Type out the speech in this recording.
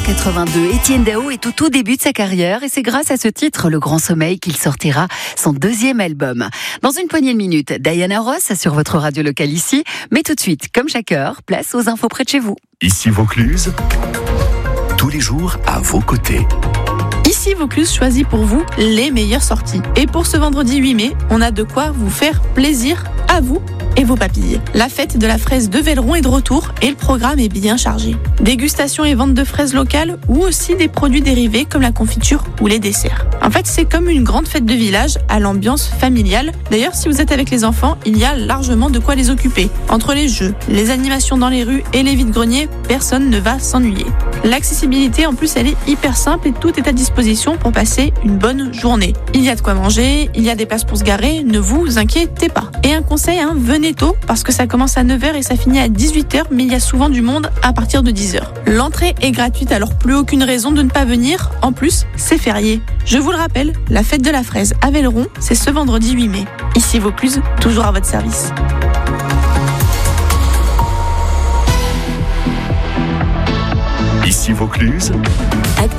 1982, Étienne Dao est au tout début de sa carrière et c'est grâce à ce titre, Le Grand Sommeil, qu'il sortira son deuxième album. Dans une poignée de minutes, Diana Ross sur votre radio locale ici. Mais tout de suite, comme chaque heure, place aux infos près de chez vous. Ici Vaucluse, tous les jours à vos côtés. Ici Vaucluse choisit pour vous les meilleures sorties. Et pour ce vendredi 8 mai, on a de quoi vous faire plaisir à vous et vos papilles. La fête de la fraise de Velleron est de retour et le programme est bien chargé. Dégustation et vente de fraises locales ou aussi des produits dérivés comme la confiture ou les desserts. En fait, c'est comme une grande fête de village à l'ambiance familiale. D'ailleurs, si vous êtes avec les enfants, il y a largement de quoi les occuper. Entre les jeux, les animations dans les rues et les vides-greniers, personne ne va s'ennuyer. L'accessibilité, en plus, elle est hyper simple et tout est à disposition pour passer une bonne journée. Il y a de quoi manger, il y a des places pour se garer, ne vous inquiétez pas. Et un conseil, venez tôt parce que ça commence à 9h et ça finit à 18h, mais il y a souvent du monde à partir de 10h. L'entrée est gratuite, alors plus aucune raison de ne pas venir. En plus, c'est férié. Je vous le rappelle, la fête de la fraise à Velleron, c'est ce vendredi 8 mai. Ici Vaucluse, toujours à votre service. Ici Vaucluse.